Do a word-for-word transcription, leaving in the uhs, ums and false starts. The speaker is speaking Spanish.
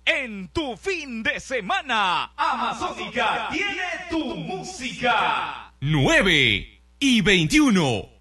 en tu fin de semana. Amazónica tiene tu música. nueve y veintiuno.